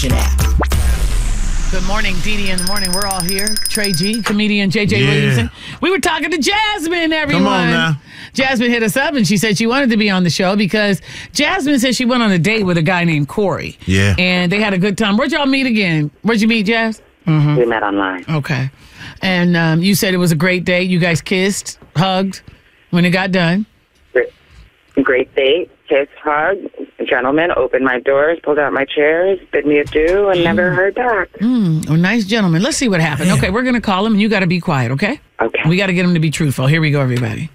Station app. Good morning, Dee Dee in the morning. We're all here. Trey G, comedian JJ Williamson. We were talking to Jasmine, everyone. Come on now. Jasmine hit us up and she said she wanted to be on the show because Jasmine said she went on a date with a guy named Corey. Yeah. And they had a good time. Where'd y'all meet again? Where'd you meet, Jazz? Mm-hmm. We met online. Okay. And you said it was a great date. You guys kissed, hugged when it got done. Great date. Kiss, hug. Gentleman opened my doors, pulled out my chairs, bid me adieu, and never heard back. Oh, nice gentleman. Let's see what happened. Okay, we're going to call him, and you got to be quiet, okay? Okay. We got to get him to be truthful. Here we go, everybody.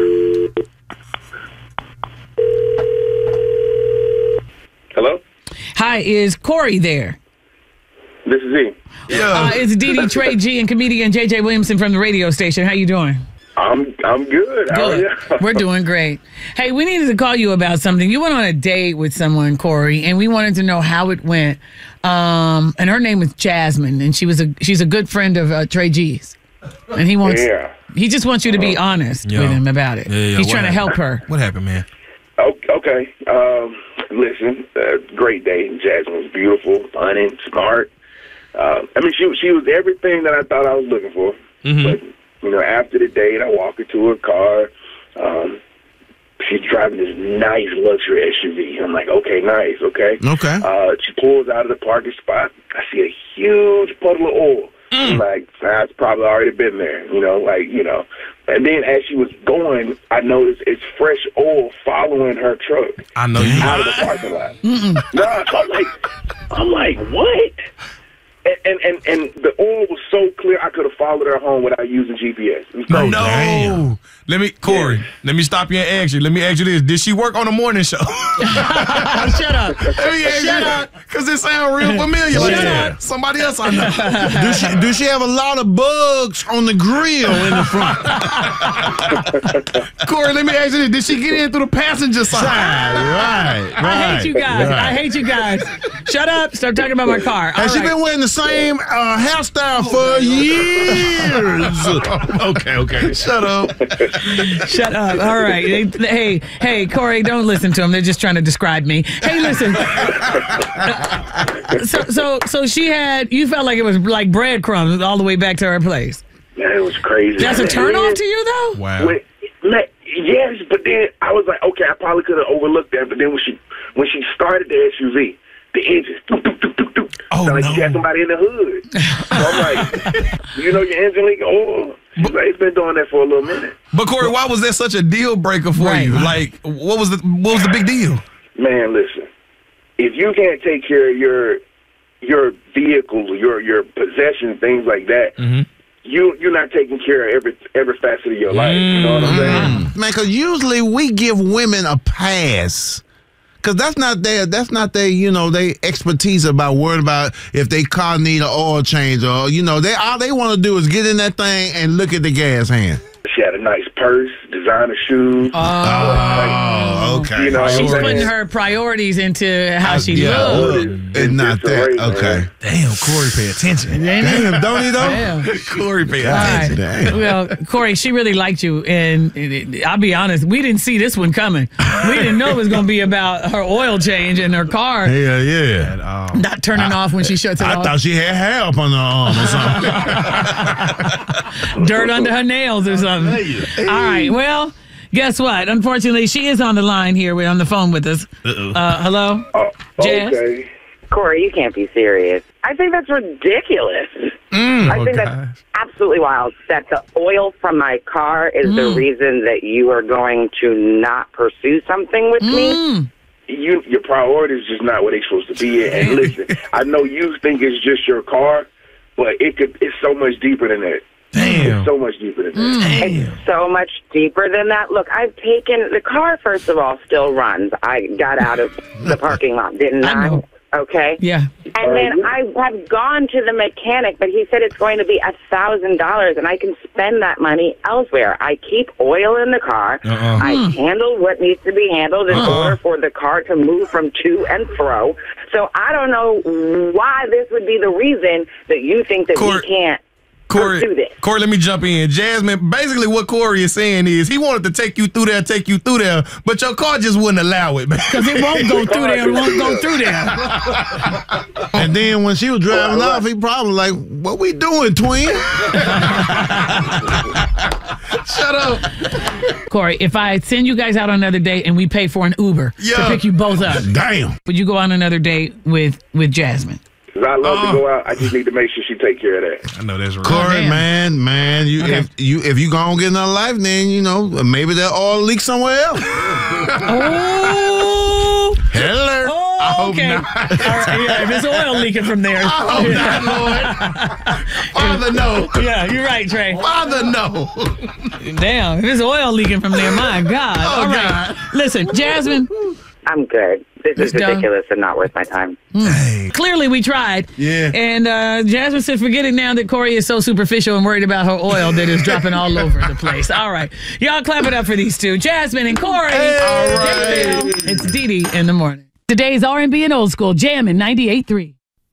Hello? Hi, is Corey there? This is he. It's Dee Dee, Trey G, and comedian JJ Williamson from the radio station. How you doing? I'm good. How are you? We're doing great. Hey, we needed to call you about something. You went on a date with someone, Corey, and we wanted to know how it went. And her name was Jasmine, and she's a good friend of Trey G's. And he just wants you to be honest with him about it. He's trying to help her. What happened, man? Okay. Listen, great day. Jasmine was beautiful, funny, smart. She was everything that I thought I was looking for. Mm-hmm. But, after the date, I walk her to her car. She's driving this nice luxury SUV. I'm like, okay, nice, okay. Okay. She pulls out of the parking spot. I see a huge puddle of oil. I'm like, it's probably already been there, And then as she was going, I noticed it's fresh oil following her truck. I know out of the parking lot. No, so I'm like, what? And the oil was so clear, I could have followed her home without using GPS. It was crazy. No. Corey, let me stop you and ask you. Let me ask you this. Did she work on the morning show? Shut up. Shut up. Because it sounds real familiar. Shut up. Somebody else I know. Do she have a lot of bugs on the grill in the front? Corey, let me ask you this. Did she get in through the passenger side? Right. I hate you guys. Right. I hate you guys. Shut up. Stop talking about my car. Has she been wearing the same hairstyle for years? Okay. Shut up. Shut up. All right. Hey, Corey, don't listen to them. They're just trying to describe me. Hey, listen. So you felt like it was like breadcrumbs all the way back to her place. Man, it was crazy. That's a turn off to you, though? Wow. Yes, but then I was like, okay, I probably could have overlooked that. But then when she started the SUV, the engine, she had somebody in the hood. So I'm like, your engine leak? Oh, it's been doing that for a little minute. But Corey, why was that such a deal breaker for you? Like, what was the big deal? Man, listen, if you can't take care of your vehicles, your possessions, things like that, you're not taking care of every facet of your life. You know what I'm saying? Man, because usually we give women a pass. Because that's not their they expertise about worrying about if they car need an oil change or, all they want to do is get in that thing and look at the gas hand. She had a nice purse, designer shoes. Oh, okay. She's putting her priorities into how she looks. And not that. Okay. Damn, Corey, pay attention. Damn, don't he though? Damn. Corey, pay attention. Right. Well, Corey, she really liked you, and I'll be honest, we didn't see this one coming. We didn't know it was going to be about her oil change in her car. Yeah. Not turning off when she shuts it off. I thought she had hair up on her arm or something. Dirt under her nails or something. All right. Well, guess what? Unfortunately, she is on the line here. We're on the phone with us. Hello? Jazz? Okay. Corey, you can't be serious. I think that's ridiculous. I think that's absolutely wild that the oil from my car is the reason that you are going to not pursue something with me. Your priorities just not what they're supposed to be. And listen, I know you think it's just your car, but it's so much deeper than that. Damn. It's so much deeper than that. It's so much deeper than that. Look, I've taken the car, first of all, still runs. I got out of the parking lot, didn't I? know. Okay? Yeah. And then I have gone to the mechanic, but he said it's going to be $1,000, and I can spend that money elsewhere. I keep oil in the car. I handle what needs to be handled in order for the car to move from to and fro. So I don't know why this would be the reason that you think that we can't Corey, do this. Corey, let me jump in. Jasmine, basically what Corey is saying is he wanted to take you through there, but your car just wouldn't allow it, man. Because it won't go through there. It won't go through there. And then when she was driving off, he probably like, "What we doing, twin?" Shut up. Corey, if I send you guys out on another date and we pay for an Uber to pick you both up, Damn. would you go on another date with Jasmine? 'Cause I love to go out. I just need to make sure she take care of that. I know that's right. Corey, damn. man, you Okay. if you gonna get another life, then maybe that oil leak somewhere else. Oh, Hello. okay. All right, yeah, if it's oil leaking from there. Oh, not Lord. Father, no. Yeah, you're right, Trey. Father, no. Damn, if it's oil leaking from there, my God. All right. God. Listen, Jasmine, I'm good. This is done. ridiculous and not worth my time. clearly we tried. Yeah. And Jasmine said, forget it now that Corey is so superficial and worried about her oil that is dropping all over the place. All right. Y'all clap it up for these two. Jasmine and Corey. Hey. All right. It's Dee Dee in the morning. Today's R&B and old school, Jammin' 98.3.